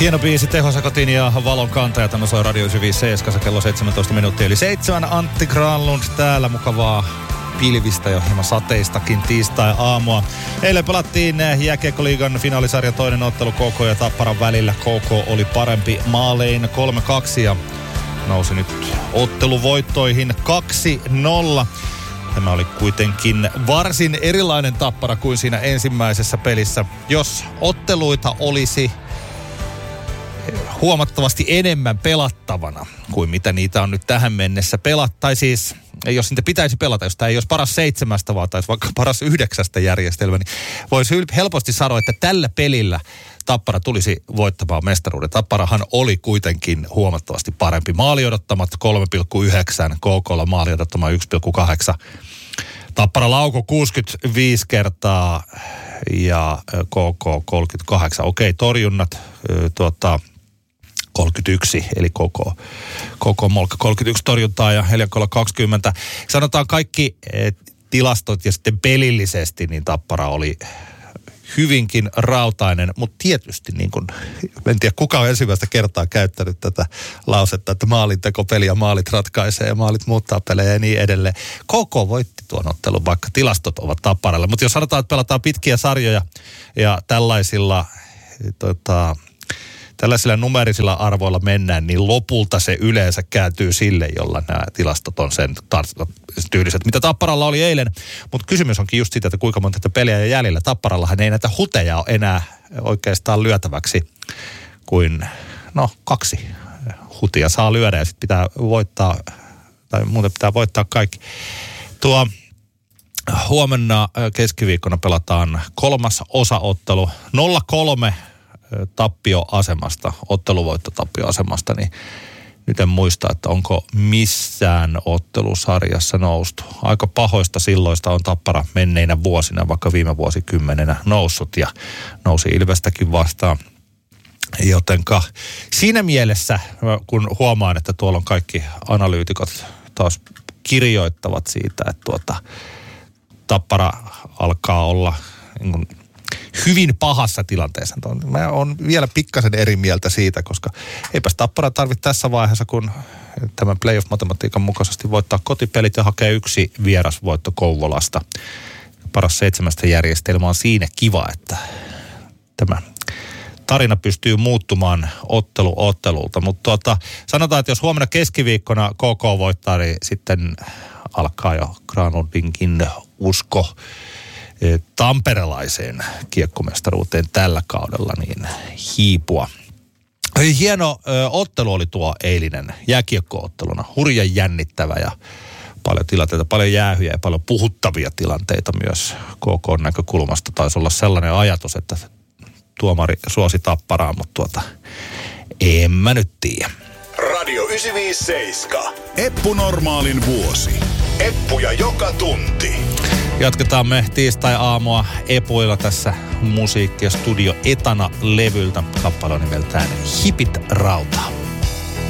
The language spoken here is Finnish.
Hieno biisi, Teho Sakotin ja Valon kantaja. Tämä soi Radio 95 kello 17 minuuttia eli 7. Antti Granlund täällä, mukavaa pilvistä ja hieman sateistakin tiistai-aamua. Eilen pelattiin Jääkiekkoliigan finaalisarjan toinen ottelu KK ja Tapparan välillä. KK oli parempi maalein 3-2 ja nousi nyt otteluvoittoihin 2-0. Tämä oli kuitenkin varsin erilainen Tappara kuin siinä ensimmäisessä pelissä. Jos otteluita olisi huomattavasti enemmän pelattavana kuin mitä niitä on nyt tähän mennessä tai siis jos niitä pitäisi pelata, jos tämä ei olisi paras 7, vaan taisi vaikka paras 9 järjestelmä, niin voisi helposti sanoa, että tällä pelillä Tappara tulisi voittamaan mestaruuden. Tapparahan oli kuitenkin huomattavasti parempi. Maali odottamat 3,9, KK:lla maali odottama 1,8. Tappara lauko 65 kertaa ja KK 38. Okei, torjunnat 31, eli koko molka 31 torjuntaa ja Heliankolla 20. Sanotaan kaikki tilastot ja sitten pelillisesti, niin Tappara oli hyvinkin rautainen, mutta tietysti niin kuin, en tiedä kuka on ensimmäistä kertaa käyttänyt tätä lausetta, että maalintekopeli ja maalit ratkaisee ja maalit muuttaa pelejä ja niin edelleen. KK voitti tuon ottelun, vaikka tilastot ovat Tapparalle, mutta jos sanotaan, että pelataan pitkiä sarjoja ja tällaisilla numerisilla arvoilla mennään, niin lopulta se yleensä kääntyy sille, jolla nämä tilastot on sen tyyliset, mitä Tapparalla oli eilen. Mutta kysymys onkin just siitä, että kuinka monta tätä peliä ja jäljellä. Tapparallahan ei näitä huteja ole enää oikeastaan lyötäväksi kuin 2 hutia saa lyödä ja sitten pitää voittaa, tai muuten pitää voittaa kaikki. Huomenna keskiviikkona pelataan 3. osaottelu 0-3 tappioasemasta, otteluvoittotappioasemasta, niin nyt en muista, että onko missään ottelusarjassa noustu. Aika pahoista silloista on Tappara menneinä vuosina, vaikka viime vuosikymmenenä noussut ja nousi Ilvestäkin vastaan. Jotenka siinä mielessä, kun huomaan, että tuolla on kaikki analyytikot taas kirjoittavat siitä, että Tappara alkaa olla hyvin pahassa tilanteessa. Mä oon vielä pikkasen eri mieltä siitä, koska eipäs Tappara tarvitse tässä vaiheessa, kun tämän playoff-matematiikan mukaisesti voittaa kotipelit ja hakee 1 vierasvoitto Kouvolasta. Paras 7 järjestelmä on siinä kiva, että tämä tarina pystyy muuttumaan ottelulta. Mutta sanotaan, että jos huomenna keskiviikkona KK voittaa, niin sitten alkaa jo Granlundinkin usko tamperelaiseen kiekkomestaruuteen tällä kaudella niin hiipua. Hieno ottelu oli tuo eilinen jääkiekko-otteluna. Hurjan jännittävä ja paljon tilanteita, paljon jäähyjä ja paljon puhuttavia tilanteita myös KK-näkökulmasta. Taisi olla sellainen ajatus, että tuomari suosi Tapparaa, mutta en mä nyt tiedä. Radio 957. Eppu Normaalin vuosi. Eppuja joka tunti. Jatketaan me tiistai-aamua epuilla tässä musiikkia Studio Etana -levyltä. Kappale on nimeltään Hipit rautaa.